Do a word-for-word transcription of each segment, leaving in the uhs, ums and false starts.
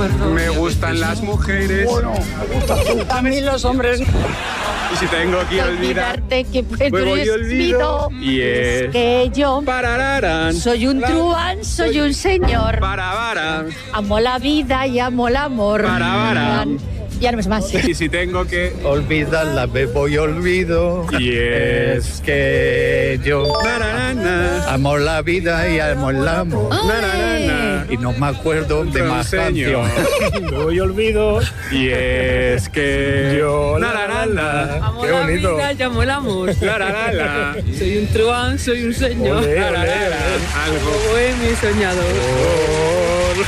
recuerdo. Me gustan las mujeres. Bueno, me gustas tú. A mí los hombres. Y si tengo que olvidar, Olvidarte que pues luego yo olvido. Y es que yo parararán. soy un truán, soy un señor. Parabarán. Amo la vida y amo el amor. Parabarán. Ya no es más. Y si tengo que Olvidarla, me voy olvido. Y es que yo Nararana. amo la vida y amo el amor. Nararana. Y no me acuerdo de Con más señor. canciones. Me voy olvido. Y es que Yo, Nararana. Amo Qué la bonito. vida y amo el amor. Nararana. Soy un truán, soy un señor. Olé, olé, Nararana. Algo Bohemio y soñador. por...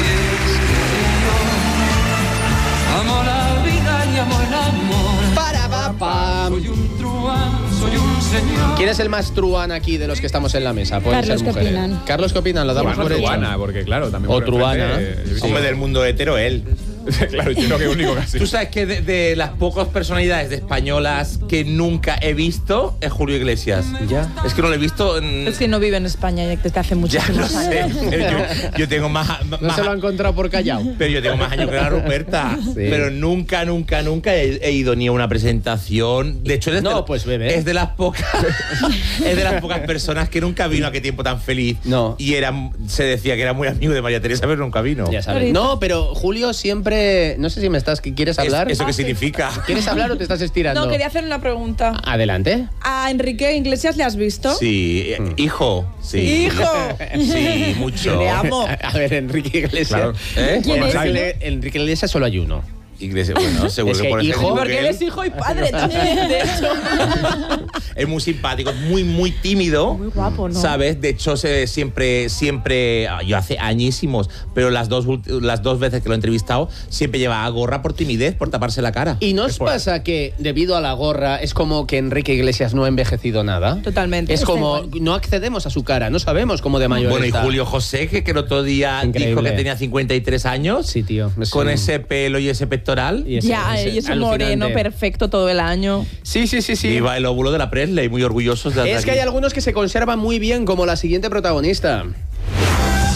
Amo la vida y amo el amor. Para, pa, pa. Soy un truán, soy un señor. ¿Quién es el más truán aquí de los que estamos en la mesa? Pueden Carlos, ser ¿qué mujeres. opinan? Carlos, ¿qué opinan? Lo damos Truana, por hecho. truana, porque claro, también O por truana. enfrente, eh, yo he visto- Hombre del mundo hetero, él. Claro, yo creo que único casi. Tú sabes que de, de las pocas personalidades de españolas que nunca he visto es Julio Iglesias. Ya. Es que no lo he visto. En... Es que no vive en España desde hace Ya muchísimos no sé. años. Yo, yo tengo más, No más- se lo ha encontrado por Callao. pero yo tengo más años que la Ruperta. Pero nunca, nunca, nunca he, he ido ni a una presentación. De hecho, es de, No, pues bebe. es de las pocas, es de las pocas personas que nunca vino a Qué tiempo tan feliz. No. Y era, se decía que era muy amigo de María Teresa, pero nunca vino. Ya sabes. No, pero Julio siempre... No sé si me estás... ¿Quieres Es- hablar? ¿Eso qué significa? ¿Quieres hablar o te estás estirando? No, quería hacer una pregunta. Adelante. ¿A Enrique Iglesias le has visto? Sí, eh, hijo. Sí. ¡Hijo! Sí, mucho. Le amo. A ver, Enrique Iglesias. Claro. ¿Eh? ¿Quién es? Más hay, Enrique, Enrique Iglesias solo hay uno. Iglesia, bueno, seguro Es que que por eso hijo- Porque él es hijo y padre también, de hecho. es muy simpático, es muy, muy tímido. Muy guapo, ¿no? ¿Sabes? De hecho, se- siempre, siempre, ah, yo hace añísimos, pero las dos, ulti- las dos veces que lo he entrevistado, siempre lleva gorra por timidez, por taparse la cara. ¿Y no os Es por- pasa que debido a la gorra es como que Enrique Iglesias no ha envejecido nada? Totalmente. Es Está como, igual. no accedemos a su cara, no sabemos cómo de mayor Bueno, y está. Julio José, que, que el otro día Increíble. dijo que tenía cincuenta y tres años. Sí, tío. Es Con un- ese pelo y ese pectoral. y ese- Ya, ese y es un alucinante. moreno perfecto todo el año. Sí, sí, sí, sí. Viva el óvulo de la Presley, muy orgullosos de Es que hay algunos que se conservan muy bien, como la siguiente protagonista.